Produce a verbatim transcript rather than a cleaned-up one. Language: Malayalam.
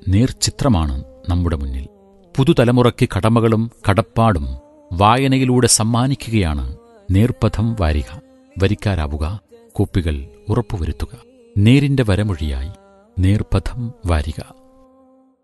നേർചിത്രമാണ് നമ്മുടെ മുന്നിൽ. പുതുതലമുറയ്ക്ക് കടമകളും കടപ്പാടും വായനയിലൂടെ സമ്മാനിക്കുകയാണ് നേർപഥം വാരിക. വരിക്കാരാവുക, കോപ്പികൾ ഉറപ്പുവരുത്തുക. നേരിന്റെ വരമൊഴിയായി നേർപഥം വാരിക.